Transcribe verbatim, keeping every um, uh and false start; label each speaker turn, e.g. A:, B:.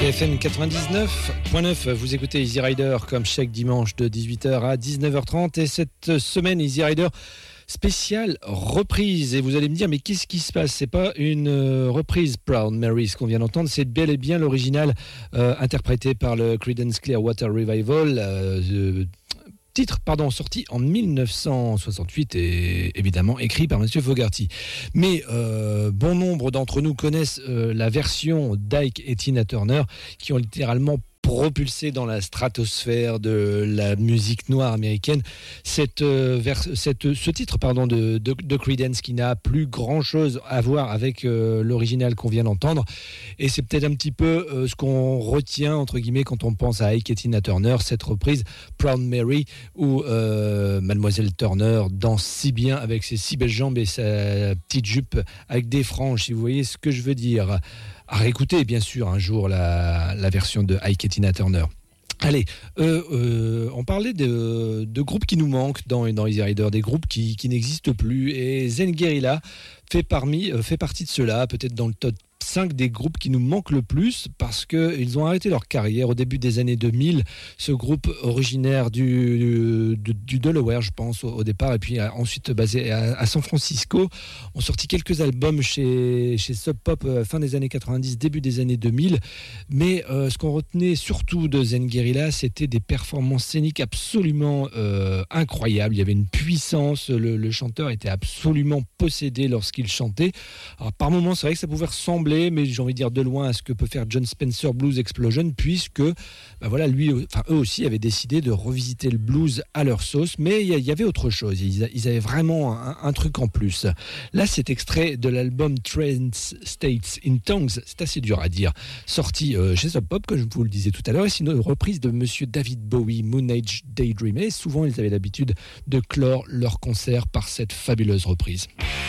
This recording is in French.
A: F M quatre-vingt-dix-neuf point neuf, vous écoutez Easy Rider comme chaque dimanche de dix-huit heures à dix-neuf heures trente et cette semaine Easy Rider spéciale reprise. Et vous allez me dire, mais qu'est-ce qui se passe? C'est pas une reprise Proud Mary, ce qu'on vient d'entendre, c'est bel et bien l'original euh, interprété par le Creedence Clearwater Revival. Euh, Titre, pardon, sorti en dix-neuf cent soixante-huit et évidemment écrit par Monsieur Fogerty. Mais euh, bon nombre d'entre nous connaissent euh, la version d'Ike et Tina Turner qui ont littéralement propulsé dans la stratosphère de la musique noire américaine cette, euh, vers, cette, ce titre pardon, de, de, de Creedence qui n'a plus grand-chose à voir avec euh, l'original qu'on vient d'entendre. Et c'est peut-être un petit peu euh, ce qu'on retient, entre guillemets, quand on pense à Ike et Tina Turner, cette reprise Proud Mary, où euh, Mademoiselle Turner danse si bien avec ses si belles jambes et sa petite jupe avec des franges, si vous voyez ce que je veux dire. À réécouter, bien sûr, un jour, la, la version de Ike et Tina Turner. Allez, euh, euh, on parlait de, de groupes qui nous manquent dans, dans Easy Rider, des groupes qui, qui n'existent plus. Et Zen Guerrilla fait, parmi, euh, fait partie de cela, peut-être dans le top cinq des groupes qui nous manquent le plus parce qu'ils ont arrêté leur carrière au début des années deux mille. Ce groupe originaire du, du, du Delaware, je pense, au, au départ, et puis ensuite basé à, à San Francisco, ont sorti quelques albums chez, chez Sub Pop euh, fin des années quatre-vingt-dix, début des années deux mille. Mais euh, ce qu'on retenait surtout de Zen Guerrilla, c'était des performances scéniques absolument euh, incroyables. Il y avait une puissance, le, le chanteur était absolument possédé lorsqu'il chantait. Alors, par moments, c'est vrai que ça pouvait ressembler, mais j'ai envie de dire de loin à ce que peut faire John Spencer Blues Explosion, puisque ben voilà, lui, enfin eux aussi avaient décidé de revisiter le blues à leur sauce, mais il y, y avait autre chose. Ils, ils avaient vraiment un, un truc en plus. Là, cet extrait de l'album Trance States in Tongues, c'est assez dur à dire, sorti euh, chez Sub Pop, comme je vous le disais tout à l'heure, et c'est une reprise de Monsieur David Bowie, Moon Age Daydream. Et souvent, ils avaient l'habitude de clore leur concert par cette fabuleuse reprise.